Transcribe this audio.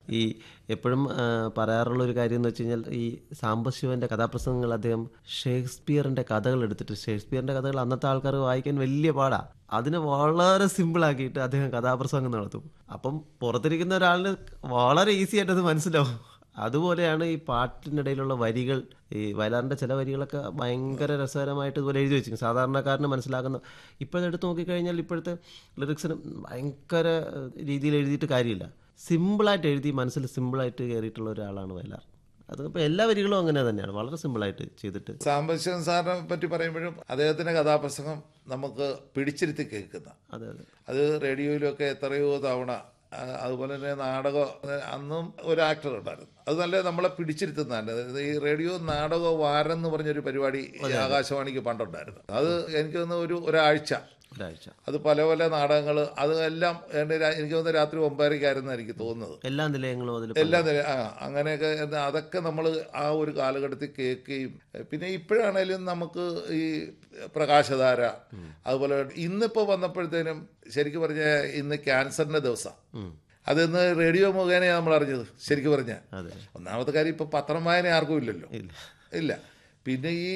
ഈ എപ്പോഴും പറയാറുള്ള ഒരു കാര്യം എന്ന് വെച്ച് കഴിഞ്ഞാൽ ഈ സാംബശിവന്റെ കഥാപ്രസംഗങ്ങൾ അദ്ദേഹം ഷേക്സ്പിയറിന്റെ കഥകൾ എടുത്തിട്ട്, ഷേക്സ്പിയറിന്റെ കഥകൾ അന്നത്തെ ആൾക്കാർ വായിക്കാൻ വലിയ പാടാ, അതിനെ വളരെ സിമ്പിളാക്കിയിട്ട് അദ്ദേഹം കഥാപ്രസംഗം നടത്തും. അപ്പം പുറത്തിരിക്കുന്ന ഒരാളിന് വളരെ ഈസി ആയിട്ട് അത് മനസ്സിലാവും. അതുപോലെയാണ് ഈ പാട്ടിനിടയിലുള്ള വരികൾ. ഈ വയലാറിൻ്റെ ചില വരികളൊക്കെ ഭയങ്കര രസകരമായിട്ട് ഇതുപോലെ എഴുതി വെച്ചിരിക്കും, സാധാരണക്കാരന് മനസ്സിലാക്കുന്ന. ഇപ്പോഴത്തെ എടുത്ത് നോക്കിക്കഴിഞ്ഞാൽ ഇപ്പോഴത്തെ ലിറിക്സിന് ഭയങ്കര രീതിയിൽ എഴുതിയിട്ട് കാര്യമില്ല, സിമ്പിളായിട്ട് എഴുതി മനസ്സിൽ സിമ്പിളായിട്ട് കയറിയിട്ടുള്ള ഒരാളാണ് വയലാർ. അതിപ്പോൾ എല്ലാ വരികളും അങ്ങനെ തന്നെയാണ്, വളരെ സിമ്പിളായിട്ട് ചെയ്തിട്ട്. സാംബശിവൻ സാറിനെ പറ്റി പറയുമ്പോഴും അദ്ദേഹത്തിൻ്റെ കഥാപ്രസംഗം നമുക്ക് പിടിച്ചിരുത്തി കേൾക്കുന്ന, അതെ അതെ, അത് റേഡിയോയിലൊക്കെ എത്രയോ തവണ, അതുപോലെ തന്നെ നാടകം, അന്നും ഒരു ആക്ടർ ഉണ്ടായിരുന്നു, അത് നല്ല നമ്മളെ പിടിച്ചിരുത്തുന്നതാണ്. ഈ റേഡിയോ നാടക വാരം എന്ന് പറഞ്ഞൊരു പരിപാടി ആകാശവാണിക്ക് പണ്ടുണ്ടായിരുന്നു. അത് എനിക്ക് തോന്നുന്നു ഒരാഴ്ച അത് പല പല നാടകങ്ങൾ, അതെല്ലാം എനിക്ക് തോന്നുന്നു രാത്രി 9:30 എനിക്ക് തോന്നുന്നത്. എല്ലാ നിലയങ്ങളും അങ്ങനെയൊക്കെ അതൊക്കെ നമ്മൾ ആ ഒരു കാലഘട്ടത്തിൽ കേൾക്കുകയും, പിന്നെ ഇപ്പോഴാണേലും നമുക്ക് ഈ പ്രകാശധാര, അതുപോലെ ഇന്നിപ്പോൾ വന്നപ്പോഴത്തേനും ശരിക്കും പറഞ്ഞാൽ ഇന്ന് ക്യാൻസറിന്റെ ദിവസം, അതിന്ന് റേഡിയോ മുഖേനയാണ് നമ്മൾ അറിഞ്ഞത്. ശരിക്കും പറഞ്ഞാൽ ഒന്നാമത്തെ കാര്യം ഇപ്പൊ പത്രം വായന ആർക്കും ഇല്ലല്ലോ, ഇല്ല. പിന്നെ ഈ